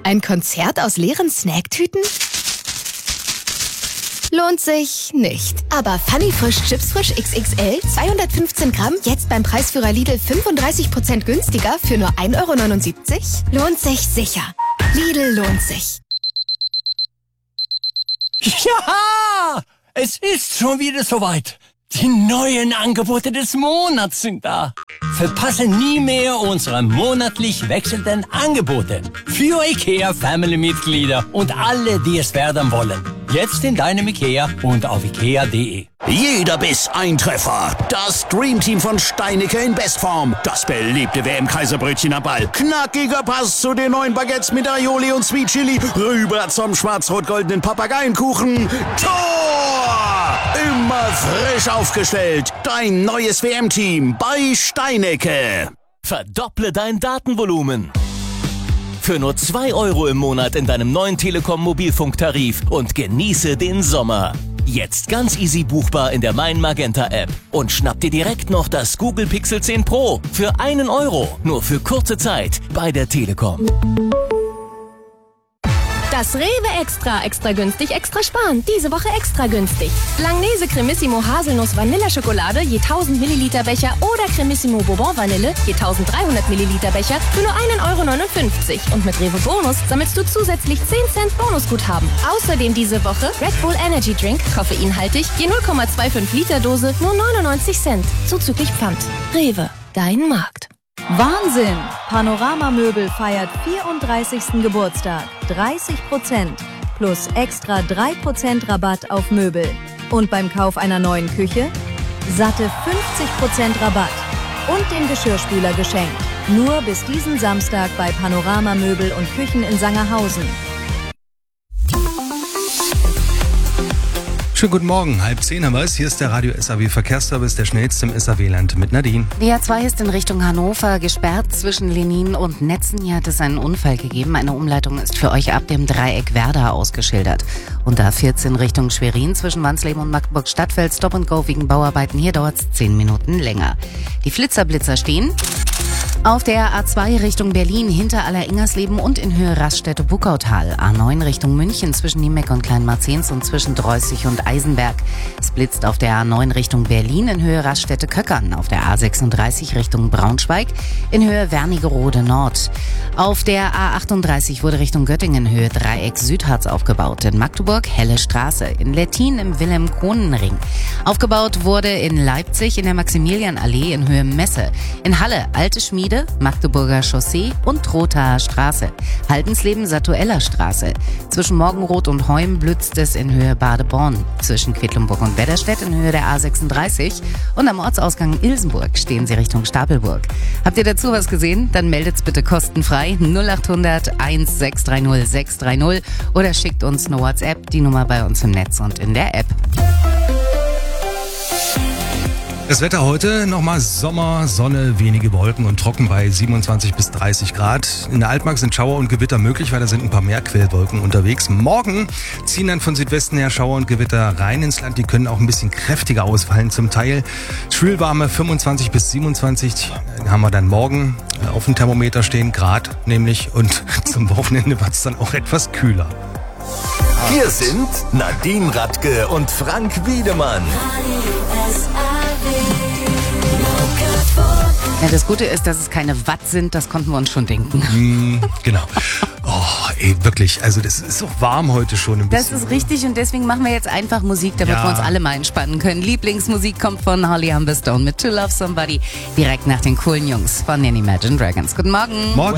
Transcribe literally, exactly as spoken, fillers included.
Ein Konzert aus leeren Snacktüten? Lohnt sich nicht. Aber Funny Frisch Chips Frisch X X L, zweihundertfünfzehn Gramm, jetzt beim Preisführer Lidl fünfunddreißig Prozent günstiger für nur ein Euro neunundsiebzig? Lohnt sich sicher. Lidl lohnt sich. Ja, es ist schon wieder soweit. Die neuen Angebote des Monats sind da. Verpasse nie mehr unsere monatlich wechselnden Angebote. Für IKEA-Family-Mitglieder und alle, die es werden wollen. Jetzt in deinem IKEA und auf ikea punkt de. Jeder Biss ein Treffer. Das Dreamteam von Steinicke in Bestform. Das beliebte W M-Kaiserbrötchen am Ball. Knackiger Pass zu den neuen Baguettes mit Aioli und Sweet Chili. Rüber zum schwarz-rot-goldenen Papageienkuchen. Tor! Immer frisch aufgestellt. Dein neues W M-Team bei Steinicke. Verdopple dein Datenvolumen. Für nur zwei Euro im Monat in deinem neuen Telekom-Mobilfunktarif und genieße den Sommer. Jetzt ganz easy buchbar in der Mein Magenta App. Und schnapp dir direkt noch das Google Pixel zehn Pro für einen Euro. Nur für kurze Zeit bei der Telekom. Das Rewe Extra, extra günstig, extra sparen. Diese Woche extra günstig. Langnese Cremissimo Haselnuss Vanilleschokolade je tausend Milliliter Becher oder Cremissimo Bourbon Vanille je dreizehnhundert Milliliter Becher für nur ein Euro neunundfünfzig. Und mit Rewe Bonus sammelst du zusätzlich zehn Cent Bonusguthaben. Außerdem diese Woche Red Bull Energy Drink, koffeinhaltig, je null Komma fünfundzwanzig Liter Dose, nur neunundneunzig Cent. Zuzüglich Pfand. Rewe, dein Markt. Wahnsinn! Panorama-Möbel feiert vierunddreißigsten Geburtstag. dreißig Prozent plus extra drei Prozent Rabatt auf Möbel. Und beim Kauf einer neuen Küche satte fünfzig Prozent Rabatt. Und den Geschirrspüler geschenkt. Nur bis diesen Samstag bei Panorama-Möbel und Küchen in Sangerhausen. Schönen guten Morgen, halb zehn haben wir es. Hier ist der Radio S A W Verkehrsservice, der schnellste im S A W-Land mit Nadine. Die A zwei ist in Richtung Hannover gesperrt zwischen Lenin und Netzen. Hier hat es einen Unfall gegeben. Eine Umleitung ist für euch ab dem Dreieck Werder ausgeschildert. Und A vierzehn Richtung Schwerin zwischen Wansleben und Magdeburg-Stadtfeld. Stop and Go wegen Bauarbeiten. Hier dauert es zehn Minuten länger. Die Flitzerblitzer stehen auf der A zwei Richtung Berlin hinter Aller-Ingersleben und in Höhe Raststätte-Buckautal. A neun Richtung München zwischen Niemeck und Kleinmarzens und zwischen Dreußig und Eisenberg. Es blitzt auf der A neun Richtung Berlin in Höhe Raststätte-Köckern. Auf der A sechsunddreißig Richtung Braunschweig in Höhe Wernigerode Nord. Auf der A achtunddreißig wurde Richtung Göttingen Höhe Dreieck Südharz aufgebaut. In Magdeburg Helle Straße. In Lettin im Wilhelm-Kohnen-Ring. Aufgebaut wurde in Leipzig in der Maximilianallee in Höhe Messe. In Halle Alte Schmiede, Magdeburger Chaussee und Rothaer Straße. Haldensleben Satueller Straße. Zwischen Morgenroth und Heum blitzt es in Höhe Badeborn. Zwischen Quedlinburg und Wedderstedt in Höhe der A sechsunddreißig. Und am Ortsausgang Ilsenburg stehen Sie Richtung Stapelburg. Habt ihr dazu was gesehen? Dann meldet's bitte kostenfrei null achthundert eins sechs drei null sechs drei null oder schickt uns eine WhatsApp, die Nummer bei uns im Netz und in der App. Das Wetter heute nochmal Sommer, Sonne, wenige Wolken und trocken bei siebenundzwanzig bis dreißig Grad. In der Altmark sind Schauer und Gewitter möglich, weil da sind ein paar mehr Quellwolken unterwegs. Morgen ziehen dann von Südwesten her Schauer und Gewitter rein ins Land. Die können auch ein bisschen kräftiger ausfallen zum Teil. Schwülwarme fünfundzwanzig bis siebenundzwanzig haben wir dann morgen auf dem Thermometer stehen, Grad nämlich. Und zum Wochenende wird es dann auch etwas kühler. Hier sind Nadine Radke und Frank Wiedemann. Ja, das Gute ist, dass es keine Watt sind, das konnten wir uns schon denken. Mm, genau. Oh, ey, wirklich. Also das ist auch warm heute schon ein bisschen. Das ist richtig und deswegen machen wir jetzt einfach Musik, damit Ja. wir uns alle mal entspannen können. Lieblingsmusik kommt von Holly Humberstone mit To Love Somebody direkt nach den coolen Jungs von den Imagine Dragons. Guten Morgen. Morgen.